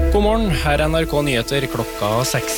God morgen, her NRK Nyheter klokka 6.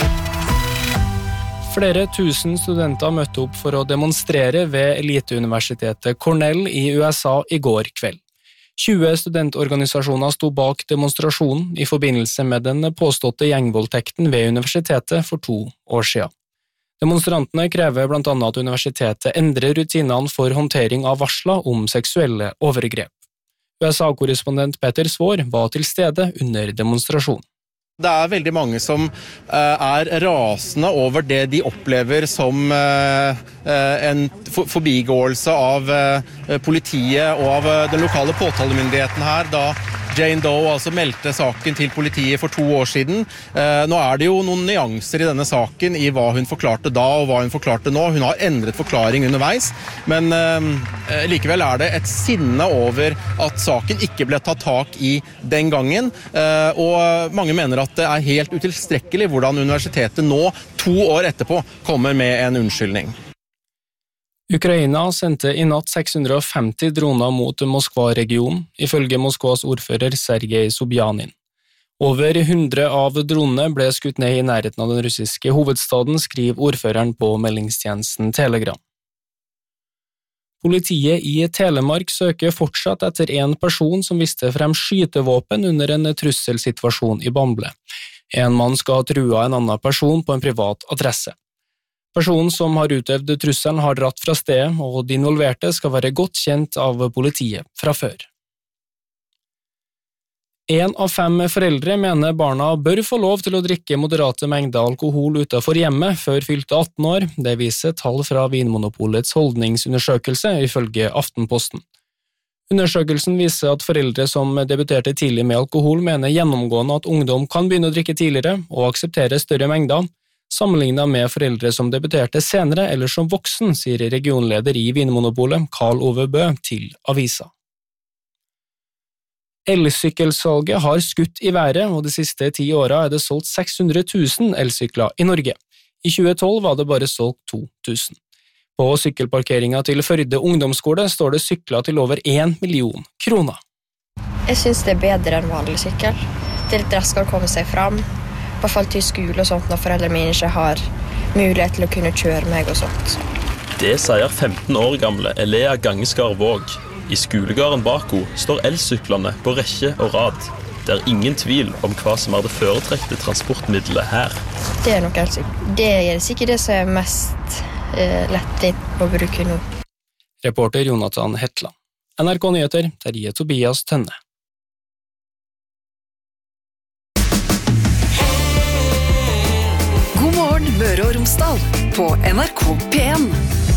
Flere tusen studenter møtte opp for å demonstrere ved eliteuniversitetet Cornell i USA i går kveld. 20 studentorganisasjoner sto bak demonstrasjonen i forbindelse med den påståtte gjengvoldtekten ved universitetet for 2 år siden. Demonstrantene krever blant annet at universitetet endrer rutinene for håndtering av varsler om seksuelle overgrep. USA-korrespondent Peter Svår var til stede under demonstrasjonen. Det veldig mange som rasende over det de opplever som en forbigåelse av politiet og av den lokale påtalemyndigheten her, da Jane Doe altså meldte saken til politiet for 2 år siden. Nå det jo noen nyanser i denne saken i hva hun forklarte da og hva hun forklarte nå. Hun har endret forklaring underveis, men likevel det et sinne over at saken ikke ble tatt tak i den gangen, og mange mener at det helt utilstrekkelig hvordan universitetet nå, 2 år etterpå, kommer med en unnskyldning. Ukraina sendte i natt 650 droner mot Moskva-regionen, ifølge Moskvas ordfører Sergej Sobjanin. Over 100 av dronene ble skutt ned i nærheten av den russiske hovedstaden, skriver ordføreren på meldingstjenesten Telegram. Politiet i Telemark søker fortsatt etter en person som viste frem skytevåpen under en trusselsituasjon i Bamble. En mann skal ha trua en annen person på en privat adresse. Personen som har utøvd trusselen har dratt fra stedet, og de involverte skal være godt kjent av politiet fra før. 1 av 5 foreldre mener barna bør få lov til å drikke moderate mengder alkohol utenfor hjemmet før fylte 18 år, det viser tall fra Vinmonopolets holdningsundersøkelse ifølge Aftenposten. Undersøkelsen viser at foreldre som debuterte tidlig med alkohol mener gjennomgående at ungdom kan begynne å drikke tidligere og akseptere større mengder, sammenlignet med foreldre som debuterte senere eller som voksen, sier regionleder i Vinmonopolet, Karl Ove Bø, til avisa. Elsykkelsalget har skutt i været, og de siste 10 årene det solgt 600 000 elsykler i Norge. I 2012 var det bare solgt 2000. På sykkelparkeringen til Førde ungdomsskole står det sykler til over 1 million kroner. Jeg synes det bedre enn vanlig sykkel. Det litt raskere å komme seg fram. I hvert fall til skole og sånt når foreldrene mine ikke har mulighet til å kunne kjøre meg og sånt. Det sier 15 år gamle Elea Gangeskar Våg. I skolegården bak henne står elsyklene på rekke og rad. Det ingen tvil om hva som det foretrekte transportmiddelet her. Det nok elsykel. Det sikkert det som mest lettvint å bruke nå. Reporter Jonathan Hetland. NRK Nyheter, Terje Tobias Tønne. God morgen, Møre og Romsdal, på NRK P1.